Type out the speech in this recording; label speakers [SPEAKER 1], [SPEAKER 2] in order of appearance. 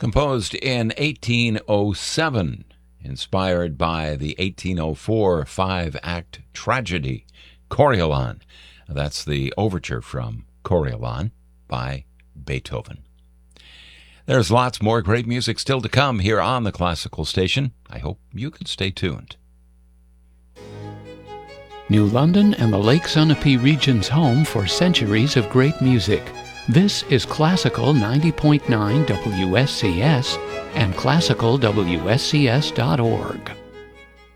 [SPEAKER 1] Composed in 1807, inspired by the 1804 five-act tragedy, Coriolan. That's the overture from Coriolan by Beethoven. There's lots more great music still to come here on the Classical Station. I hope you can stay tuned.
[SPEAKER 2] New London and the Lake Sunapee region's home for centuries of great music. This is Classical 90.9 WSCS and classicalwscs.org.